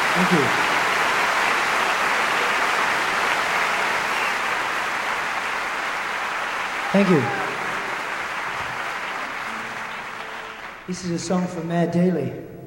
Thank you. Thank you. This is a song for Matt Daly.